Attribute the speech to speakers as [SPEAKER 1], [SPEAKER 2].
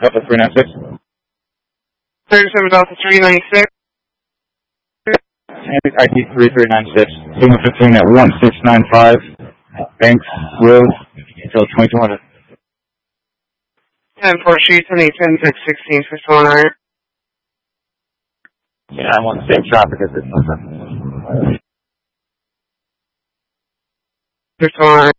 [SPEAKER 1] Delta 396.
[SPEAKER 2] 37 Delta 396.
[SPEAKER 1] ID 3396. Signal 15 at 1695. Banks Road until 2200.
[SPEAKER 2] 10-4 sheets on 8-10-6-16 for sonar.
[SPEAKER 1] Yeah, I'm on the same traffic as this number.
[SPEAKER 2] For sonar.